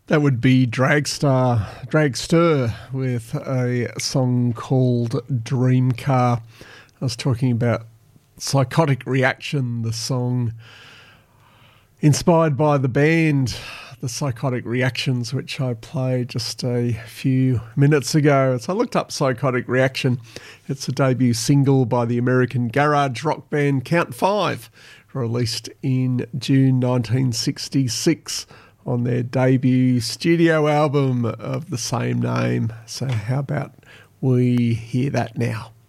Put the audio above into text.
That would be Dragster with a song called Dream Car. I was talking about Psychotic Reaction, the song inspired by the band, the Psychotic Reactions, which I played just a few minutes ago. So I looked up Psychotic Reaction. It's a debut single by the American garage rock band Count Five, released in June 1966 on their debut studio album of the same name. So how about we hear that now?